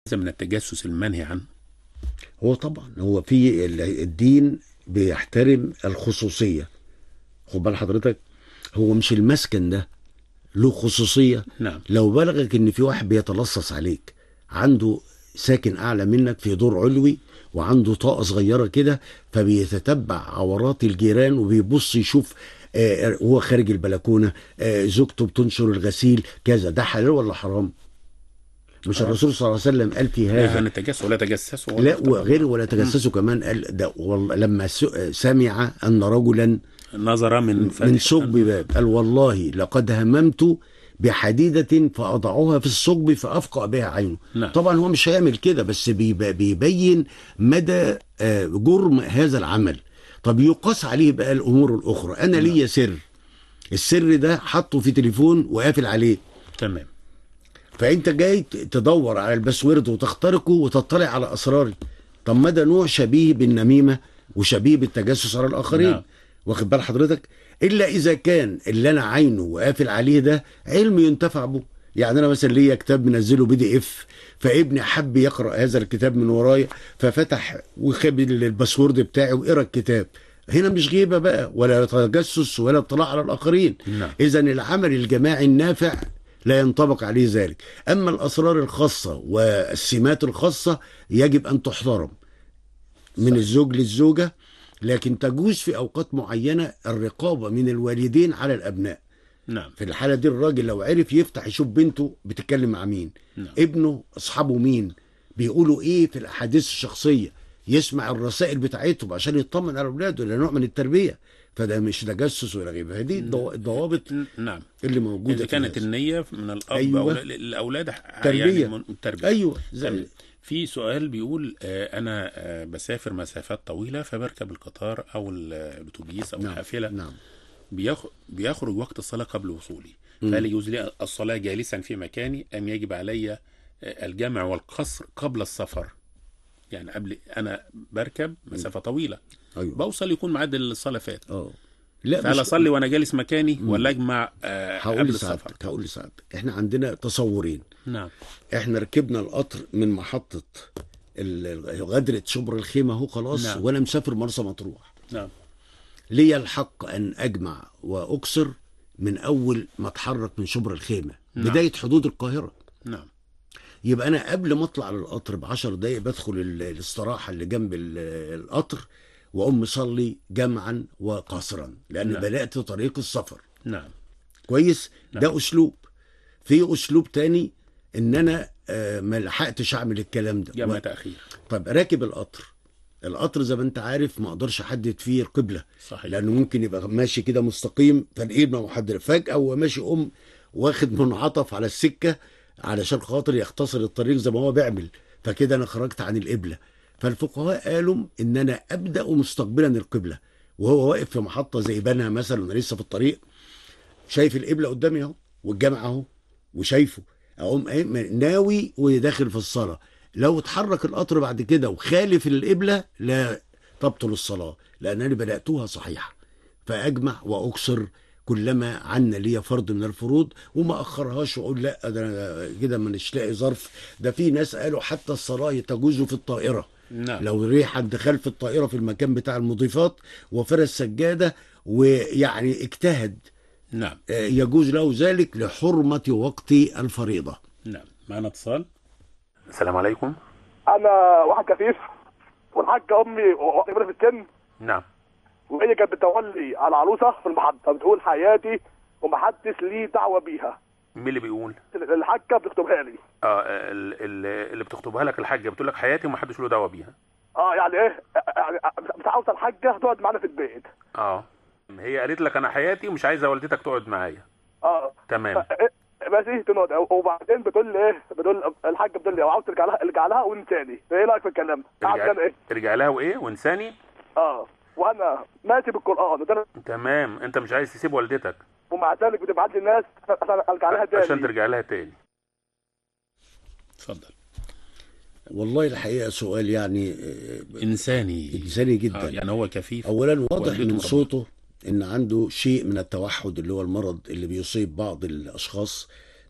من التجسس المنهي عنه؟ هو طبعا هو في الدين بيحترم الخصوصية. خد بال حضرتك، هو مش المسكن ده له خصوصية؟ نعم. لو بلغك ان في واحد بيتلصص عليك، عنده ساكن اعلى منك في دور علوي وعنده طاقة صغيرة كده، فبيتتبع عورات الجيران وبيبص يشوف هو خارج البلكونة، زوجته بتنشر الغسيل كذا، ده حلال ولا حرام؟ مش حرام. الرسول صلى الله عليه وسلم قال في لا هذا؟ عن التجسس ولا تجسسوا ولا لا، اغتابوا وغير بعض. ولا تجسسوا كمان قال ده والله لما سمع ان رجلا نظر من من فتح ثقب باب قال والله لقد هممت بحديدة فأضعها في الثقب فأفقع بها عينه. نعم. طبعا هو مش هيعمل كده، بس بيبين مدى جرم هذا العمل. طب يقاس عليه بقى الأمور الأخرى. أنا نعم. ليا سر، السر ده حطه في تليفون وقافل عليه، تمام. فأنت جاي تدور على الباسورد وتخترقه وتطلع على أسراري. طب ما ده نوع شبيه بالنميمة وشبيه بالتجسس على الآخرين. نعم. واخد بال حضرتك؟ الا اذا كان اللي انا عينه وقافل عليه ده علم ينتفع به. يعني انا مثلا ليا كتاب منزله PDF، فابني حب يقرا هذا الكتاب من ورايا، ففتح وخد الباسورد بتاعي وقرا الكتاب. هنا مش غيبه بقى ولا تجسس ولا اطلاع على الاخرين. نعم. اذا العمل الجماعي النافع لا ينطبق عليه ذلك. اما الاسرار الخاصه والسمات الخاصه يجب ان تحترم من صحيح. الزوج للزوجه، لكن تجوز في أوقات معينة الرقابة من الوالدين على الأبناء. نعم. في الحالة دي الراجل لو عرف يفتح يشوف بنته بتتكلم مع مين، نعم. ابنه أصحابه مين، بيقولوا إيه في الأحاديث الشخصية، يسمع الرسائل بتاعتهم عشان يطمن على أولاده، ده نوع من التربية. فده مش تجسس ولا غيبة، هذه الضوابط نعم. اللي موجودة إذا في كانت هذا. النية من الأب أو أيوة، الأولاد تربية. يعني التربية. أيوة تمام. في سؤال بيقول أنا بسافر مسافات طويلة فبركب القطار أو الأتوبيس أو نعم. الحافلة. نعم. بيخرج وقت الصلاة قبل وصولي، فهل يجوز لي الصلاة جالسا في مكاني أم يجب علي الجمع والقصر قبل السفر؟ يعني قبل أنا بركب مسافة طويلة، أيوة. بوصل يكون ميعاد الصلاة فات، لا فهل مش أصلي وأنا جالس مكاني ولا أجمع هقول قبل السفر؟ لسعادتك هقول لسعادتك احنا عندنا تصورين. نعم. احنا ركبنا القطر من محطة غدرة شبر الخيمة اهو خلاص. نعم. وانا مسافر مرسى مطروح. نعم. ليا الحق ان اجمع واقصر من اول ما اتحرك من شبر الخيمة. نعم. بداية حدود القاهرة. نعم. يبقى انا قبل ما اطلع للقطر ب10 دقايق بدخل الاستراحة اللي جنب القطر واقوم مصلي جمعا وقصرا، لان نعم. بدأت طريق السفر. نعم. كويس. نعم. ده اسلوب. في اسلوب تاني ان انا ما لحقتش اعمل الكلام ده جمع تأخير. طب راكب القطر زي ما انت عارف ما اقدرش احدد فيه القبله، صحيح. لانه ممكن يبقى ماشي كده مستقيم فالايد ما محدده، فجاه وهو ماشي واخد منعطف على السكه علشان خاطر يختصر الطريق زي ما هو بيعمل، فكده انا خرجت عن القبله. فالفقهاء قالوا ان انا ابدا مستقبلا القبله وهو واقف في محطه زي بنها مثلا، وانا لسه في الطريق شايف القبله قدامي اهو والجامع اهو وشايفه، اقوم ناوي وداخل في الصلاه. لو اتحرك القطر بعد كده وخالف القبله لا تبطل الصلاه، لانني بداتها صحيحه. فاجمع واقصر كلما عنا لي فرض من الفروض، وما اخرهاش واقول لا ده أنا كده مش لاقي ظرف. ده في ناس قالوا حتى الصلاه تجوز في الطائره. نعم. لو ريح حد خلف الطائره في المكان بتاع المضيفات وفرش سجاده ويعني اجتهد، نعم. يجوز له ذلك لحرمة وقت الفريضة. نعم. معنا اتصال. السلام عليكم. انا واحد كفيف، والحاجه امي كبيره في السن. نعم. وهي كانت بتولي على عروسه في المحطه بتقول حياتي ومحدش ليه دعوه بيها. مين اللي بيقول؟ الحاجه بتكتبها لي. اللي بتكتبها لك الحاجه بتقول لك حياتي ومحدش له دعوه بيها. يعني ايه؟ يعني مش عاوزه الحاجه تقعد معانا في البيت. هي قالت لك انا حياتي ومش عايزه والدتك تقعد معايا. تمام. ماشي تنقعد، وبعدين بتقول لي ايه؟ بتقول الحاجه بتقول لي عاوز ارجع لها وانساني. ايه رايك في الكلام؟ ارجع لها وايه وانساني؟ وانا ماشي بالقران. تمام. انت مش عايز تسيب والدتك ومع ذلك بتبعت لي الناس عشان ارجع لها تاني. عشان ترجع لها تاني. اتفضل. والله الحقيقة سؤال يعني إنساني جدا. يعني هو كفيف. أولا واضح من صوته إن عنده شيء من التوحد اللي هو المرض اللي بيصيب بعض الأشخاص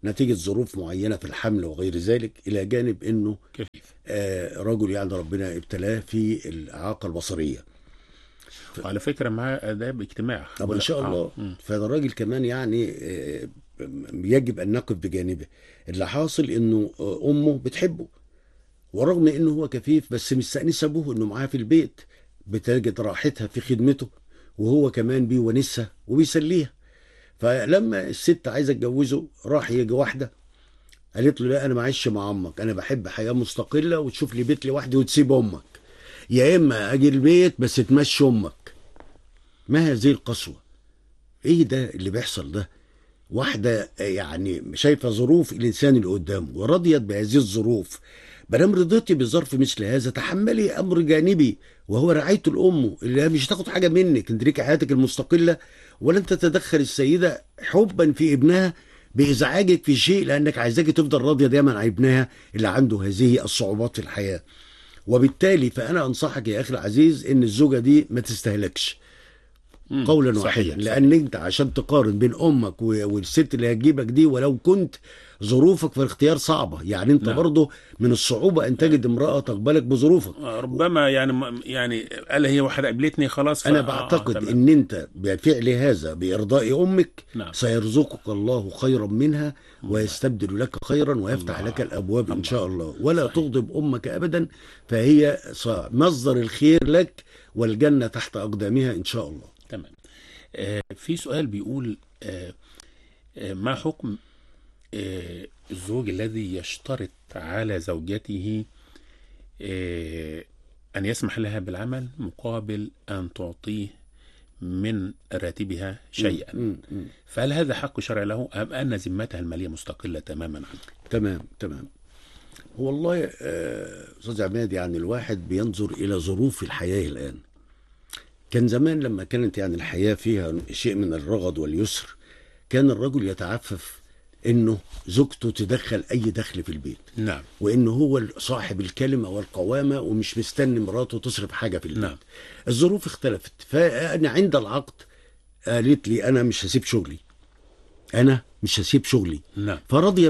نتيجة ظروف معينة في الحمل وغير ذلك، إلى جانب أنه كفيف. رجل يعني ربنا ابتلاه في الإعاقة البصرية. وعلى فكرة معاه آداب اجتماع. طب ما شاء الله. فده راجل كمان يعني يجب أن نقف بجانبه. اللي حاصل أنه أمه بتحبه، ورغم أنه هو كفيف بس مستأنس أبوه أنه معاه في البيت، بتجد راحتها في خدمته، وهو كمان بيونسها وبيسليها. فلما الست عايزة تجوزه، راح يجي واحدة قالت له لا أنا معيش مع أمك، أنا بحب حياة مستقلة وتشوف لي بيت لوحدي وتسيب أمك، يا إما أجي البيت بس تمشي أمك. ما هذه القسوة؟ ايه ده اللي بيحصل ده؟ واحدة يعني شايفة ظروف الإنسان اللي قدامه ورضيت بهذه الظروف. مادام رضيتي بظرف مثل هذا تحملي أمر جانبي وهو رعاية الأم، اللي مش هتاخد حاجة منك، انت ليكي حياتك المستقلة، ولن تتدخل السيدة حبا في ابنها بإزعاجك في شيء، لأنك عايزاكي تفضل راضية دايما عن ابنها اللي عنده هذه الصعوبات في الحياة. وبالتالي فأنا أنصحك يا أخي العزيز إن الزوجة دي ما تستهلكش قولا واحدا، لان انت عشان تقارن بين امك والست اللي هتجيبك دي، ولو كنت ظروفك في الاختيار صعبه، يعني انت برضه من الصعوبه ان تجد امراه تقبلك بظروفك. ربما يعني قال هي واحده قابلتني خلاص. انا بعتقد ان انت بفعل هذا بارضاء امك سيرزقك الله خيرا منها ويستبدل لك خيرا ويفتح لك الابواب ان شاء الله. ولا تغضب امك ابدا، فهي مصدر الخير لك والجنه تحت اقدامها ان شاء الله. تمام. في سؤال بيقول ما حكم الزوج الذي يشترط على زوجته أن يسمح لها بالعمل مقابل أن تعطيه من راتبها شيئا؟ فهل هذا حق شرعي له أم أن ذمتها المالية مستقلة تماما عنه؟ تمام. والله أستاذ عماد، يعني الواحد بينظر إلى ظروف الحياة الآن. كان زمان لما كانت يعني الحياة فيها شيء من الرغد واليسر، كان الرجل يتعفف انه زوجته تدخل اي دخل في البيت. نعم. وانه هو صاحب الكلمة والقوامة ومش مستني مراته تصرف حاجة في البيت. نعم. الظروف اختلفت، فانا عند العقد قالت لي انا مش هسيب شغلي. نعم. فرضي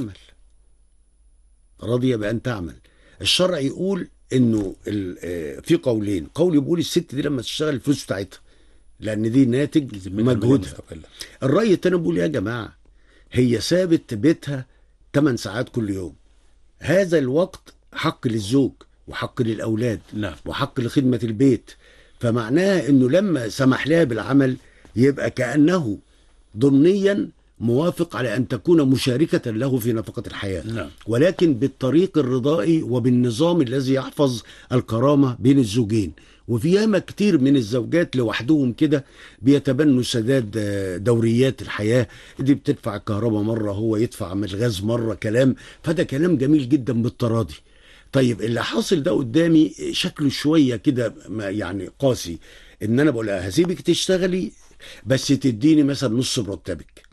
بأن تعمل. الشرع يقول انه في قولين، قول بيقول الست دي لما تشتغل الفلوس بتاعتها لان دي ناتج مجهودها. الرأي التاني بيقول يا جماعة هي سابت بيتها 8 ساعات كل يوم، هذا الوقت حق للزوج وحق للأولاد. نعم. وحق لخدمة البيت. فمعناها انه لما سمح لها بالعمل يبقى كأنه ضمنيا موافق على أن تكون مشاركة له في نفقة الحياة. نعم. ولكن بالطريق الرضائي وبالنظام الذي يحفظ الكرامة بين الزوجين. وفي ياما كتير من الزوجات لوحدهم كده بيتبنوا سداد دوريات الحياة، دي بتدفع الكهرباء مرة هو يدفع الغاز مرة، كلام، فده كلام جميل جدا بالتراضي. طيب اللي حاصل ده قدامي شكله شوية كده يعني قاسي، ان انا بقول هسيبك تشتغلي بس تديني مثلا نص مرتبك.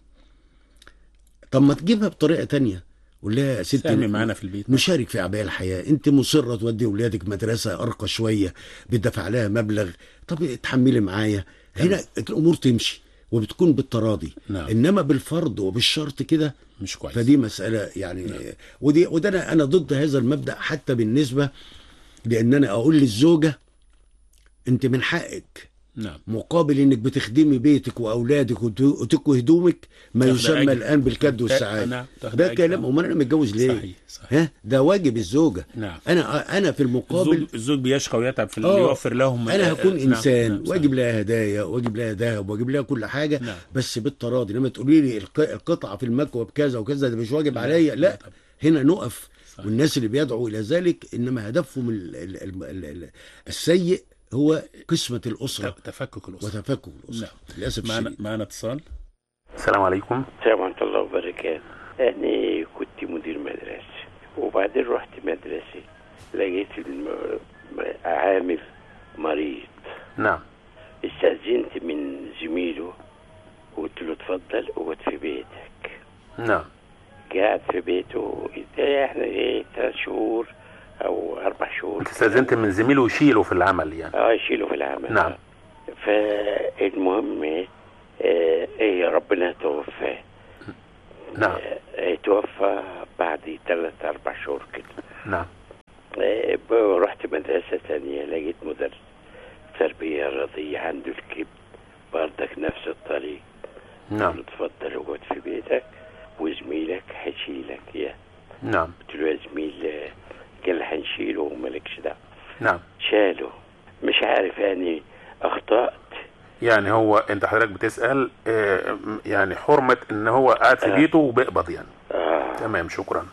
طب ما تجيبها بطريقة تانية، قول لها يا ستي سامي معانا في البيت، نشارك في أعباء الحياة، انت مصرة تودي ولادك مدرسة أرقى شوية بتدفع لها مبلغ، طب اتحملي معايا. هنا الأمور تمشي وبتكون بالتراضي. نعم. إنما بالفرض وبالشرط كده مش كويس. فدي مسألة يعني. نعم. وده أنا ضد هذا المبدأ، حتى بالنسبة لأن أنا أقول للزوجة انت من حقك، نعم، مقابل انك بتخدمي بيتك واولادك وتكوي هدومك ما يسمى الان بالكد والسعاده. ده كلام، امال انا متجوز ليه؟ صحيح. ده واجب الزوجه. نعم. انا في المقابل الزوج بيشقى ويتعب في اللي يوفر لهم. انا هكون انسان. نعم. واجب لها هدايا واجب لها ذهب واجب لها كل حاجه. نعم. بس بالتراضي. لما تقولي لي القطعه في المكوى بكذا وكذا ده مش واجب عليا، لا، هنا نقف. صحيح. والناس اللي بيدعوا الى ذلك انما هدفهم السيء هو قسمة الأسرة، تفكك الأسرة وتفكك الأسرة. نعم. للأسف الشديد. معنا اتصال. السلام عليكم. السلام ورحمة الله وبركاته. أنا كنت مدير مدرسة، وبعدين رحت مدرسة لقيت عامل مريض. نعم. استأذنت من زميله وقلت له اتفضل اقعد في بيتك. نعم. قاعد في بيته احنا 3 شهور او 4 شهور. انت استأذنت من زميله يشيله في العمل يعني؟ يشيله في العمل. نعم. فالمهم ربنا توفاه. نعم. توفى بعد 3-4 شهور كده. نعم. رحت مدرسة تانية، لقيت مدرس تربية رياضية عنده الكبد برضك نفس الطريق. نعم. اتفضل اقعد في بيتك وزميلك هيشيلك يا. نعم. قلت له يا زميل، قال هنشيله ومالكش دعوة. نعم. شاله. مش عارف يعني أخطأت. يعني هو انت حضرتك بتسأل يعني حرمة ان هو قاعد في بيته وبيقبض يعني. تمام، شكرا.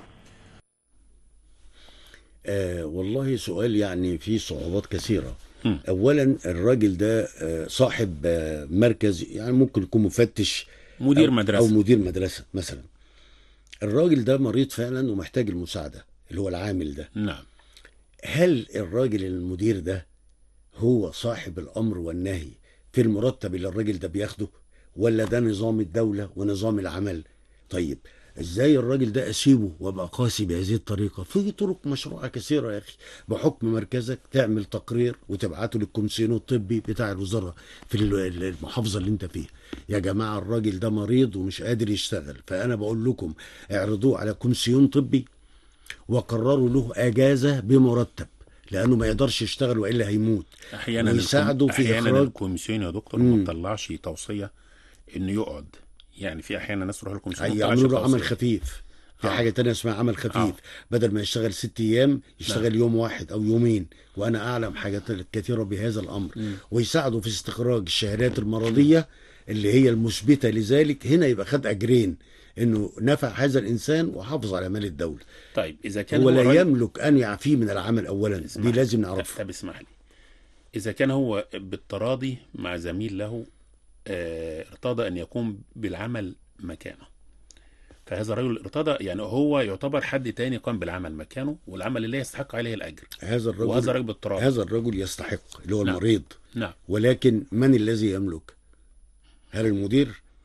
والله سؤال يعني فيه صعوبات كثيرة. اولا الراجل ده صاحب مركز، يعني ممكن يكون مفتش، مدير مدرسة او مدير مدرسة مثلا. الراجل ده مريض فعلا ومحتاج المساعدة، اللي هو العامل ده. نعم. هل الراجل المدير ده هو صاحب الامر والنهي في المرتب اللي الراجل ده بياخده، ولا ده نظام الدولة ونظام العمل؟ طيب ازاي الراجل ده اسيبه وابقى قاسي بهذه الطريقة؟ في طرق مشروعة كثيرة يا اخي. بحكم مركزك تعمل تقرير وتبعته للكومسيون الطبي بتاع الوزارة في المحافظة اللي انت فيها. يا جماعة الراجل ده مريض ومش قادر يشتغل، فانا بقول لكم اعرضوه على كومسيون طبي وقرروا له اجازة بمرتب، لانه ما يقدرش يشتغل والا هيموت. احيانا ويساعده في احيانا اخراج الكوميسيون يا دكتور ما تطلعش توصية انه يقعد. يعني في احيانا ناس تروح الكوميسيون هيعملوا له عمل خفيف. في حاجة تانية اسمها عمل خفيف. بدل ما يشتغل 6 أيام يشتغل يوم واحد أو يومين. وأنا أعلم حاجات كثيرة بهذا الأمر. ويساعدوا في استخراج الشهادات المرضية اللي هي المثبتة لذلك. هنا يبقى خد أجرين، إنه نفع هذا الإنسان وحافظ على مال الدولة. طيب إذا كان هو لا يملك أن يعفيه من العمل أولا، دي لازم نعرفها. طب اسمح لي، إذا كان هو بالتراضي مع زميل له ارتضى أن يقوم بالعمل مكانه، فهذا الرجل ارتضى، يعني هو يعتبر حد تاني قام بالعمل مكانه، والعمل اللي يستحق عليه الأجر. هذا الرجل، وهذا الرجل بالتراضي، هذا الرجل يستحق، اللي هو المريض. نعم. ولكن من الذي يملك؟ هل المدير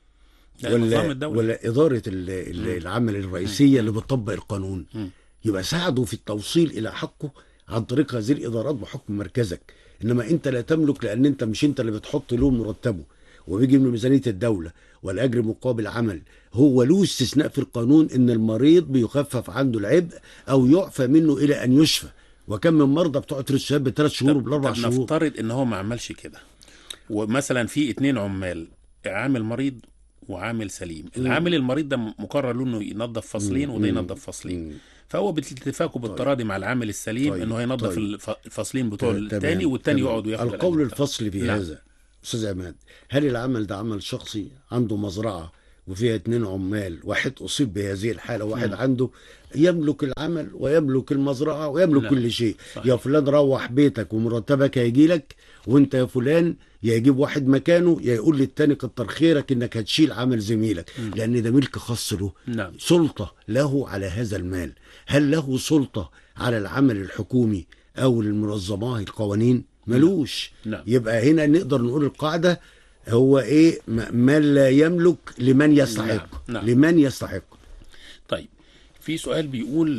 ولا إدارة العمل الرئيسية اللي بتطبق القانون؟ يبقى ساعده في التوصيل إلى حقه عن طريق هذه الإدارات بحكم مركزك. إنما أنت لا تملك، لأن أنت مش أنت اللي بتحط له مرتبه، وبيجي من ميزانية الدولة، والأجر مقابل عمل. هو له استثناء في القانون إن المريض بيخفف عنده العبء أو يعفى منه إلى أن يشفى. وكم من مرضى بتوع الشباب ب3 شهور وب4 شهور. نفترض إن هو ما عملش كده، ومثلا في 2 عمال، عامل مريض وعامل سليم. العامل المريض ده مقرر له انه ينظف فصلين وده ينظف فصلين، فهو بالاتفاق وبالتراضي مع العامل السليم انه هينظف الفصلين بتوع الثاني، والثاني يقعد وياخد القول الفصل في هذا. استاذ عماد، هل العمل ده عمل شخصي؟ عنده مزرعة وفيها 2 عمال، واحد أصيب بهذه الحالة، واحد عنده يملك العمل ويملك المزرعة ويملك كل شيء. صحيح. يا فلان روح بيتك ومرتبك هيجي لك، وانت يا فلان يا يجيب واحد مكانه، يا يقول للتاني كتر خيرك انك هتشيل عمل زميلك. لان ده ملك خاص له. سلطة له على هذا المال. هل له سلطة على العمل الحكومي او المنظمات القوانين؟ ملوش. يبقى هنا نقدر نقول القاعدة هو ايه؟ من لا يملك لمن يستحق. لمن يستحق. طيب في سؤال بيقول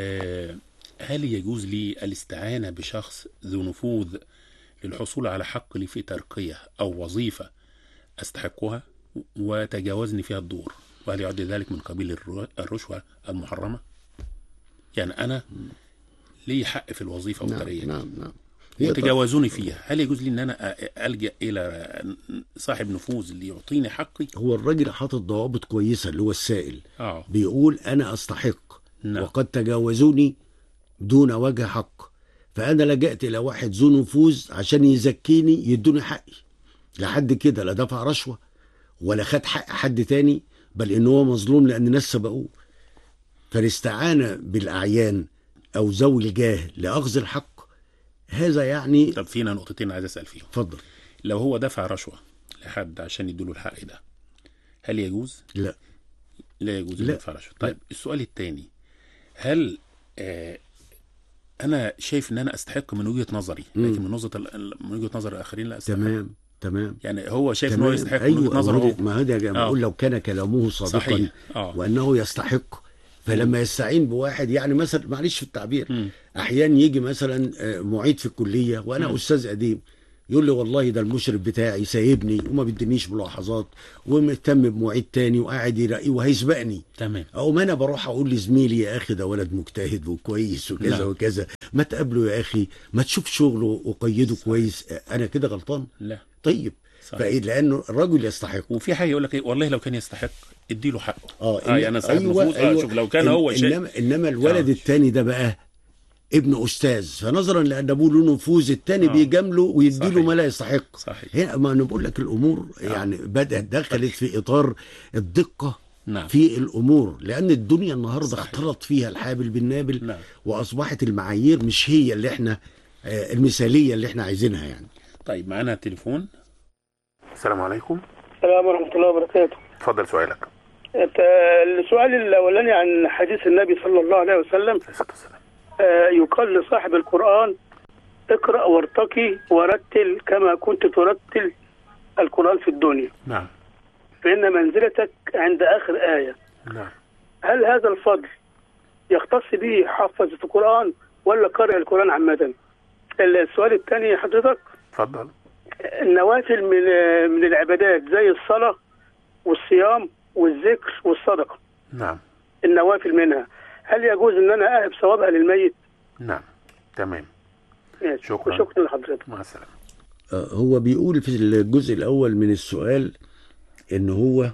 هل يجوز لي الاستعانة بشخص ذو نفوذ للحصول على حق لي في ترقية أو وظيفة أستحقها وتجاوزني فيها الدور، وهل يعد ذلك من قبيل الرشوة المحرمة؟ يعني أنا لي حق في الوظيفة والترقية، نعم وتجاوزوني فيها، هل يجوز لي ان انا الجا الى صاحب نفوذ اللي يعطيني حقي؟ هو الراجل حاطط ضوابط كويسه، اللي هو السائل بيقول انا استحق وقد تجاوزوني دون وجه حق، فانا لجأت الى واحد ذو نفوذ عشان يزكيني يدوني حقي. لحد كده لا دفع رشوه ولا خد حق حد تاني، بل ان هو مظلوم لان الناس سبقوه. فالاستعانه بالاعيان او ذوي الجاه لاخذ الحق هذا يعني. طب فينا نقطتين عايز اسال فيهم. اتفضل. لو هو دفع رشوه لحد عشان يديله الحق ده، هل يجوز؟ لا يجوز يدفع رشوه. طيب السؤال الثاني، هل انا شايف ان انا استحق من وجهه نظري، لكن من وجهه نظر الاخرين لا استحق. تمام. يعني هو شايف ان هو يستحق من وجهه نظره. ما هذا بقول لو كان كلامه صادقا وانه يستحق، فلما يستعين بواحد، يعني مثلا معلش في التعبير، احيانا يجي مثلا معيد في الكليه وانا استاذ قديم، يقول لي والله ده المشرف بتاعي سايبني وما بيدينيش ملاحظات ومهتم بمواعيد تاني وقاعد يراقي وهيسبقني. تمام. او ما انا بروح اقول لزميلي يا اخي ده ولد مجتهد وكويس وكذا نعم. وكذا، ما تقابله يا اخي، ما تشوف شغله وقيده كويس. انا كده غلطان؟ لا. طيب. صحيح. فايه؟ لانه الرجل يستحق. وفي حاجه يقول لك ايه، والله لو كان يستحق اديله حقه. يعني انا صاحب نفوذ. شوف لو كان هو شيء. انما الولد الثاني ده بقى ابن استاذ، فنظرا لان ابوه له نفوذ الثاني بيجامله ويديله ما لا يستحق. صحيح. هنا ما انا بقول لك الامور يعني بدات دخلت في اطار الدقه. نعم. في الامور، لان الدنيا النهارده اختلط فيها الحابل بالنابل. نعم. واصبحت المعايير مش هي اللي احنا المثاليه اللي احنا عايزينها يعني. طيب معانا تليفون. السلام عليكم. السلام ورحمة الله وبركاته. اتفضل سؤالك. السؤال الأولاني عن حديث النبي صلى الله عليه وسلم. يقال لصاحب القرآن اقرأ وارتقي ورتل كما كنت ترتل القرآن في الدنيا. نعم. فإن منزلتك عند آخر آية. نعم. هل هذا الفضل يختص به حافظة القرآن ولا قارئ القرآن عامة؟ السؤال الثاني حضرتك. اتفضل. النوافل من العبادات زي الصلاة والصيام والذكر والصدقة. نعم. النوافل منها هل يجوز ان انا اهب ثوابها للميت؟ نعم. تمام. شكرا لحضرتك. مع السلامة. هو بيقول في الجزء الاول من السؤال ان هو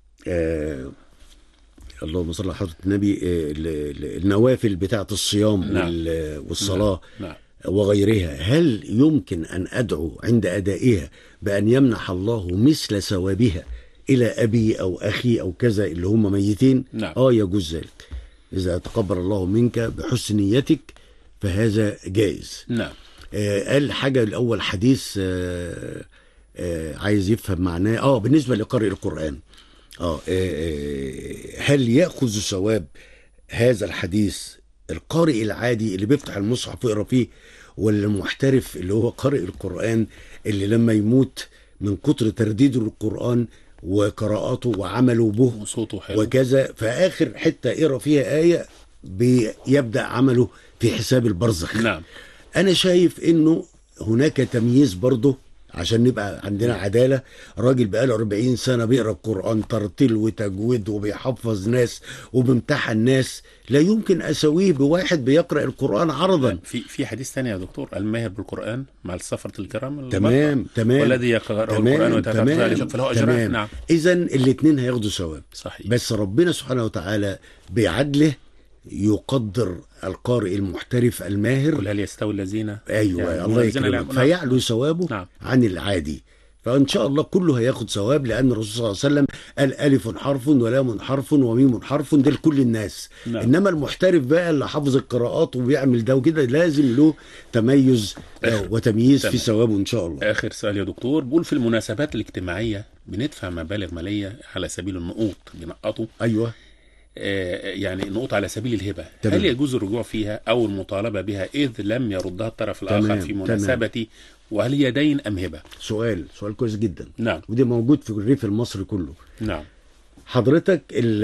اللهم صل على حضرة النبي، النوافل بتاعة الصيام. نعم. والصلاة. نعم. وغيرها، هل يمكن أن أدعو عند أدائها بأن يمنح الله مثل ثوابها إلى أبي أو أخي أو كذا اللي هم ميتين؟ نعم. يجوز ذلك إذا تقبل الله منك بحسن نيتك، فهذا جائز. نعم. قال حاجة الأول حديث عايز يفهم معناه. بالنسبة لقارئ القرآن، هل يأخذ ثواب هذا الحديث القارئ العادي اللي بيفتح المصحف ويقرا فيه، ولا المحترف اللي هو قارئ القرآن اللي لما يموت من كتر ترديده للقرآن وقراءاته وعمله به وصوته حلو وكذا، فآخر حتة يقرا فيها آية بيبدأ عمله في حساب البرزخ؟ نعم. أنا شايف إنه هناك تمييز برضه عشان نبقى عندنا عدالة. راجل بقاله 40 سنة بيقرأ القرآن ترتيل وتجويد وبيحفظ ناس وبيمتحن ناس، لا يمكن أسويه بواحد بيقرأ القرآن عرضا. في حديث ثاني يا دكتور، الماهر بالقرآن مع السفرة الكرام. تمام. والذي يقرأ القرآن ويتفقه عليه فله أجران. نعم. إذن الاثنين هياخدوا ثواب. صحيح. بس ربنا سبحانه وتعالى بعدله يقدر القارئ المحترف الماهر. قل هل يستوي الذين يعني الله يكرمك فيعلو ثوابه. نعم. عن العادي. فإن شاء الله كله هياخد ثواب، لأن الرسول صلى الله عليه وسلم قال ألف حرف ولام حرف وميم حرف، ده لكل الناس. نعم. إنما المحترف بقى اللي حافظ القراءات وبيعمل ده وكده لازم له تميز وتمييز في ثوابه إن شاء الله. آخر سؤال يا دكتور، بقول في المناسبات الاجتماعية بندفع مبالغ مالية على سبيل النقوط، بنقطه. أيوة. يعني نقطة على سبيل الهبة. تمام. هل يجوز الرجوع فيها أو المطالبة بها إذ لم يردها الطرف الآخر في مناسبتي؟ وهل هي دين أم هبة؟ سؤال كويس جدا. نعم. وده موجود في الريف المصري كله. نعم. حضرتك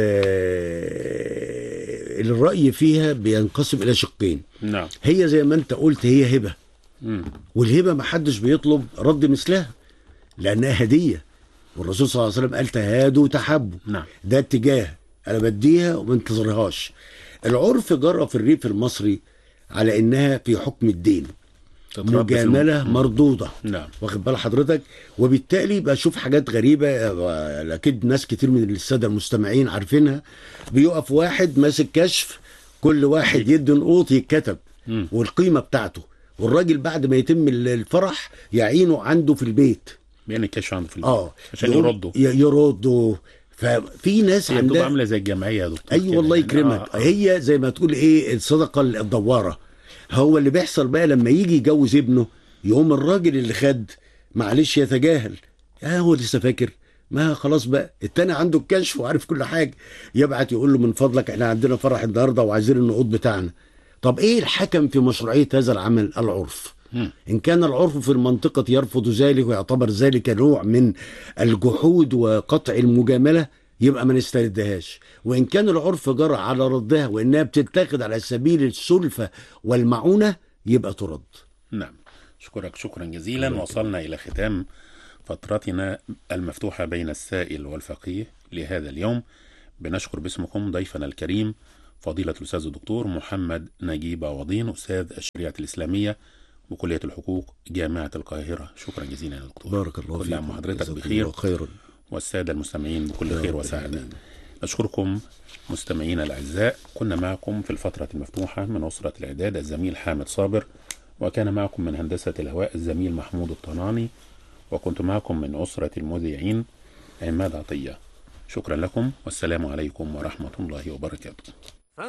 الرأي فيها بينقسم إلى شقين. نعم. هي زي ما أنت قلت هي هبة. والهبة ما حدش بيطلب رد مثلها لأنها هدية، والرسول صلى الله عليه وسلم قال تهادوا تحبوا. نعم. ده اتجاه أنا بديها وما انتظرهاش. العرف جرى في الريف المصري على إنها في حكم الدين، مجاملة مردودة. نعم. واخد بال حضرتك؟ وبالتالي بشوف حاجات غريبة أكيد ناس كتير من السادة المستمعين عارفينها. بيقف واحد ماسك كشف، كل واحد يدي نقوط يتكتب والقيمة بتاعته، والراجل بعد ما يتم الفرح يعينه عنده في البيت، بين الكشف عنده في البيت عشان يردوا. ففي ناس عندها عامله زي الجمعيه يا دكتور. ايوه والله يكرمك. هي زي ما تقول الصدقه الدواره. هو اللي بيحصل بقى لما يجي يجوز ابنه، يقوم الراجل اللي خد معلش يتجاهل، هو لسه فاكر، ما خلاص بقى التاني عنده الكشف وعارف كل حاجه، يبعت يقول له من فضلك احنا عندنا فرح النهارده وعايزين النقود بتاعنا. طب ايه الحكم في مشروعيه هذا العمل؟ العرف. إن كان العرف في المنطقة يرفض ذلك ويعتبر ذلك نوع من الجحود وقطع المجاملة، يبقى ما نستردهاش. وإن كان العرف جرى على ردها وإنها بتتاخد على سبيل السلفة والمعونة، يبقى ترد. نعم. أشكرك شكرا جزيلا. وصلنا إلى ختام فترتنا المفتوحة بين السائل والفقيه لهذا اليوم. بنشكر باسمكم ضيفنا الكريم فضيلة الأستاذ الدكتور محمد نجيب عوضين، أستاذ الشريعة الإسلامية بكلية الحقوق جامعة القاهرة. شكرا جزيلا يا دكتور. بارك الله فيك. كل عام وحضرتك بخير خيرا، والسادة المستمعين بكل خير وسعادة. أشكركم مستمعينا الأعزاء. كنا معكم في الفترة المفتوحة من أسرة الإعداد الزميل حامد صابر، وكان معكم من هندسة الهواء الزميل محمود الطناني، وكنت معكم من أسرة المذيعين عماد عطية. شكرا لكم والسلام عليكم ورحمة الله وبركاته.